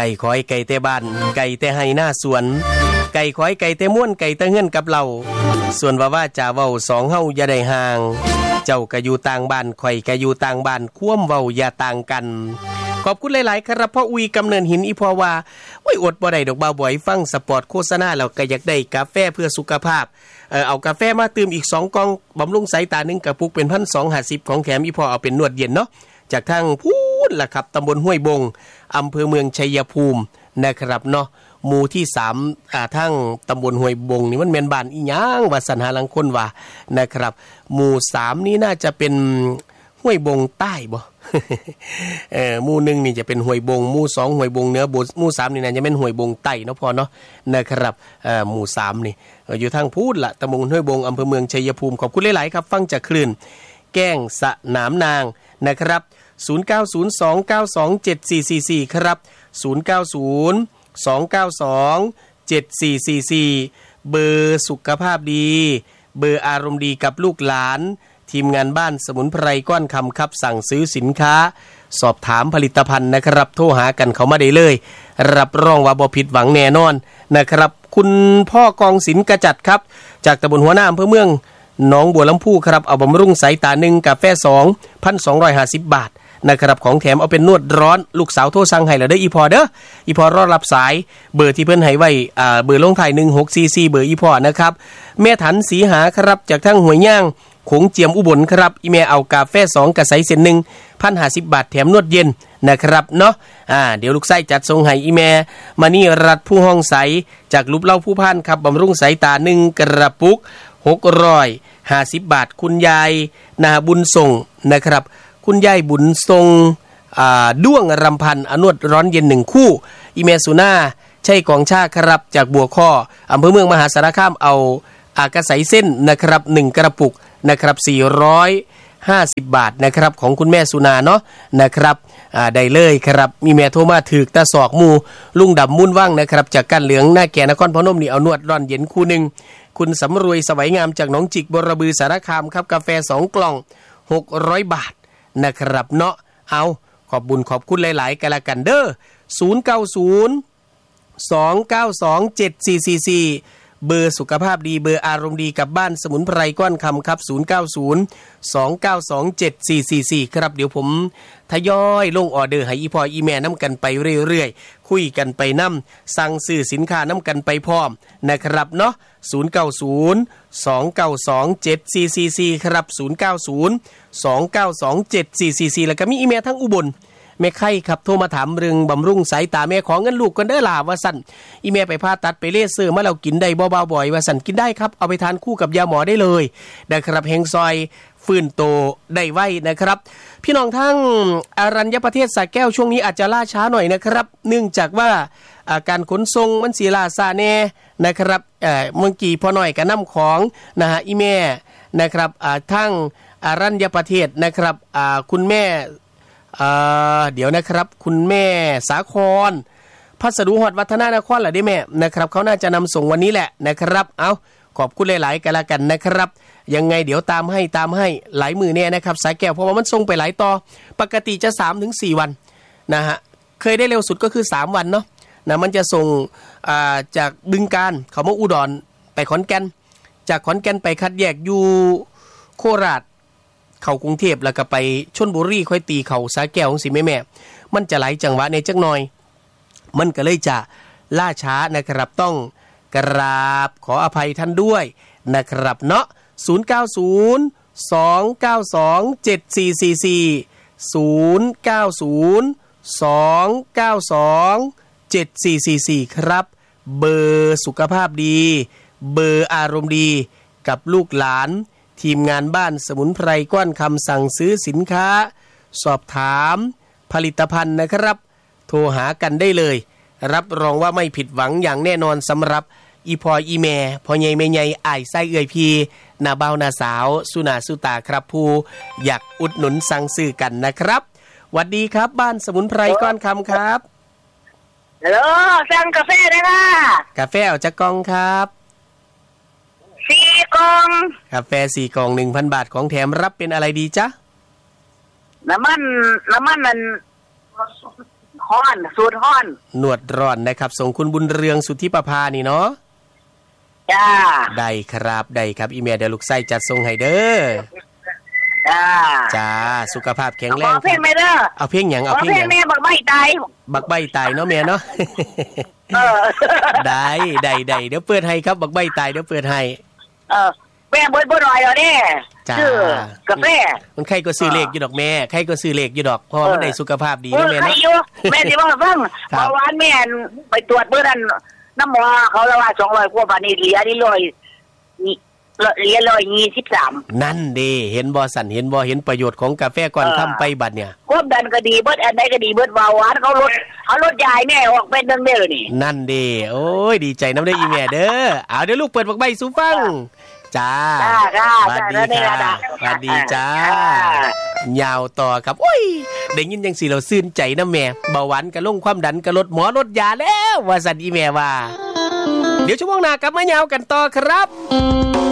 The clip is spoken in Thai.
ก่คอยไก่แต่บ้านไก่แต่ให้หน้าสวนไก่คอยไก่แต่ม่วนไก่แต่เฮือนกับเราส่วนว่าจะเว้าสองเฮาอย่าได้ห่างเจ้าก็อยู่ต่างบ้านข่อยก็อยู่ต่างบ้านควมเว้าอย่าต่างกันขอบคุณหลายๆครับพ่ออุยกำเนิดหินอีพอว่าโอ้ยอดบ่ได้ดอกบ่าวบ่อยฟังสปอร์ตโฆษณาแล้วก็อยากได้กาแฟเพื่อสุขภาพเอากาแฟมาเติมอีก2กล่องบำรุงสายตา1กระปุกเป็น 1,250 ของแถมอีพอเอาเป็นนวดเย็นเนาะจากทางพูนล่ะครับตำบลห้วยบงอำเภอเมืองชัยภูมินะครับเนาะหมู่ที่3ทั้งตำบลห้วยบงนี่มันแม่นบ้านอีหยังว่าสันหาลังคนว่านะครับหมู่3นี่น่าจะเป็นห้วยบงใต้บ่ หมู่1นี่จะเป็นห้วยบงหมู่2ห้วยบงเหนือหมู่3นี่น่าจะเป็นห้วยบงใต้เนาะพอเนาะนะครับหมู่3นี่อยู่ทางพูนล่ะตำบลห้วยบงอำเภอเมืองชัยภูมิขอบคุณหลายๆครับฟังจากคลื่นแก้งสนามนางนะครับ0902927444ครับ0902927444เบอร์สุขภาพดีเบอร์อารมณ์ดีกับลูกหลานทีมงานบ้านสมุนไพรก้อนคำครับสั่งซื้อสินค้าสอบถามผลิตภัณฑ์นะครับโทรหากันเขามาได้เลยรับรองว่าบ่ผิดหวังแน่นอนนะครับคุณพ่อกองศิลป์กระจัดครับจากตำบลหัวหน้าอำเภอเมืองหนองบัวลำพูครับเอาบำรุงสายตา1กาแฟ2 1,250 บาทนะครับของแถมเอาเป็นนวดร้อนลูกสาวโทรสั่งให้แล้วเด้ออีพอเด้ออีพอรอรับสายเบอร์ที่เพิ่นให้ไว้เบอร์ลงท้าย1644เบอร์อีพอนะครับแม่ถันสีหาครับจากทางห้วยย่างโขงเจียมอุบลครับอีแม่เอากาแฟ2กระใสเส้น1 1,050 บาทแถมนวดเย็นนะครับเนาะเดี๋ยวลูกไส้จัดส่งให้อีแม่มานี่รัดผู้ห้องใสจากลุบเล่าผู้พันครับบำรุงสายตา1กระปุก650 บาทคุณยายนาบุญส่งนะครับคุณยายบุญทรงด้วงรำพันอนวดร้อนเย็น1คู่อีเมสุน่าใช่กองชาครับจากบัวข้ออำเภอเมืองมหาสารคามเอากระใสเส้นนะครับ1กระปุกนะครับ450 บาทนะครับของคุณแม่สุนาเนาะนะครับได้เลยครับมีแม่โทรมาถึกตาศอกหมู่ลุงดำมุ่นว่างนะครับจากกันเหลืองหน้าแก่นครพนมนี่เอานวดร้อนเย็นคู่นึงคุณสำรวยสวัยงามจากหนองจิกบรบือสารคามครับกาแฟ2กล่อง600 บาทนะครับเนาะเอาขอบบุญขอบคุณหลายๆกันละกันเด้อ0902927444เบอร์สุขภาพดีเบอร์อารมณ์ดีกับบ้านสมุนไพรก้อนคำครับ0902927444ครับเดี๋ยวผมทยอยลงออเดอร์ให้อีพออีแม่น้ำกันไปเรื่อยๆคุยกันไปน้ำสั่งซื้อสินค้าน้ำกันไปพร้อมนะครับเนาะ0902927444ครับ0902927444แล้วก็มีอีเมลทั้งอุบลแม่ไข่ครับโทรมาถามเรื่องบำรุงสายตาแม่ของเงินลูกกันได้ล่ะว่าสั่นอีเมลไปผ่าตัดไปเลเซอร์มาแล้วกินได้บ่เบาบ่อยว่าสั่นกินได้ครับเอาไปทานคู่กับยาหมอได้เลยนะครับแห่งซอยฟื้นโตได้ไว้นะครับพี่น้องทั้งอรัญญประเทศสระแก้วช่วงนี้อาจจะล่าช้าหน่อยนะครับเนื่องจากว่าการขนส่งมันสีล่าซาแน่นะครับเมื่อกี้พอหน่อยก็นำของนะฮะอีแม่นะครับทั้งอรัญญประเทศนะครับคุณแม่เดี๋ยวนะครับคุณแม่สาครพัสดุฮอดวัฒนานครเหรอได้แม่นะครับเขาน่าจะนำส่งวันนี้แหละนะครับเอาขอบคุณหลายๆกันละกันนะครับยังไงเดี๋ยวตามให้หลายมือเนี่ยนะครับสายแก้วเพราะว่ามันส่งไปหลายต่อปกติจะ 3-4 วันนะฮะเคยได้เร็วสุดก็คือ3วันเนาะนะมันจะส่งจากบึงกาฬเขามาอุดรไปขอนแก่นจากขอนแก่นไปคัดแยกอยู่โคราชเข้ากรุงเทพแล้วก็ไปชลบุรีค่อยตีเข้าสาแก้วของสิแม่มันจะหลายจังหวะในจักหน่อยมันก็เลยจะล่าช้านะครับต้องกราบขออภัยท่านด้วยนะครับเนาะ09029274440902927444ครับเบอร์สุขภาพดีเบอร์อารมณ์ดีกับลูกหลานทีมงานบ้านสมุนไพรก้อนคำสั่งซื้อสินค้าสอบถามผลิตภัณฑ์นะครับโทรหากันได้เลยรับรองว่าไม่ผิดหวังอย่างแน่นอนสำหรับอีพออีแม่พ่อใหญ่แม่ใหญ่อ้ายไส้เอื้อยพีนาเบานาสาวสุนาสุตาครับผู้อยากอุดหนุนสั่งซื้อกันนะครับหวัดดีครับบ้านสมุนไพรก้อนคำครับฮัลโหลสั่งกาแฟได้ป่ะกาแฟเอาจากกล่องครับ 4 กล่องกาแฟ4 กล่อง 1,000 บาทของแถมรับเป็นอะไรดีจ๊ะน้ำมันมันหฮ้อนสูตรฮ้อนหนวดร้อนนะครับส่งคุณบุญเรืองสุทธิประภานี่เนาะจ้าได้ครับอีเมลเดี๋ยวลูกไส้จัดส่งให้เด้อจ้าสุขภาพแข็งแรงเอาเพลงไหมเด้อเอาเพลงหยังเอาเพลงหยังแม่บักใบตายเนาะแม่เนาะได้เดี๋ยวเปิดให้ครับบักใบตายเดี๋ยวเปิดให้แม่บ่หน่อยแล้วเนี่ยชื่อกาแฟมันใครก็ซื้อเลขอยู่ดอกแม่ใครก็ซื้อเลขอยู่ดอกเพราะว่ามันได้สุขภาพดีนะแม่เนาะแม่สิว่าฟังเมื่อวานแม่ไปตรวจเมื่อนั้นน้ำหมอเขาละว่า200กว่าบาทนี่เหลือนี่123 นั่นเด้เห็นบ่สั่นเห็นบ่เห็นประโยชน์ของกาแฟก่อนทำไปบัดเนี่ยความดันก็ดีเบิดอันใดก็ดีเบิดเบาหวานเขาลดยายแม่ออกเป็นนึงเด้อนี่นั่นเด้โอ้ยดีใจนำได้อีแม่เด้อเอาเดี๋ยวลูกเปิดบักใบสู่ฟังจ้าสวัสดีค่ะสวัสดีจ้ายาวต่อครับโอ้ยได้ยินจังสิเราซื่นใจนะแม่เบาหวานก็ลงความดันก็ลดหมอลดยาแล้วว่าสั่นอีแม่ว่าเดี๋ยวชั่วโมงหน้ากลับมายาวกันต่อครับ